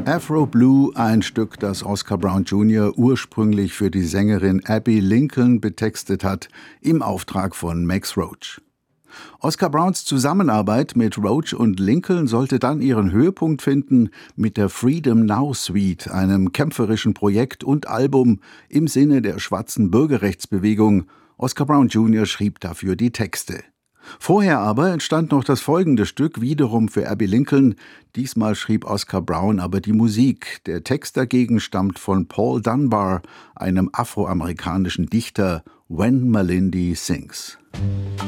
Afro Blue, ein Stück, das Oscar Brown Jr. ursprünglich für die Sängerin Abbey Lincoln betextet hat, im Auftrag von Max Roach. Oscar Browns Zusammenarbeit mit Roach und Lincoln sollte dann ihren Höhepunkt finden mit der Freedom Now Suite, einem kämpferischen Projekt und Album im Sinne der schwarzen Bürgerrechtsbewegung. Oscar Brown Jr. schrieb dafür die Texte. Vorher aber entstand noch das folgende Stück, wiederum für Abbey Lincoln. Diesmal schrieb Oscar Brown aber die Musik. Der Text dagegen stammt von Paul Dunbar, einem afroamerikanischen Dichter, When Malindi Sings.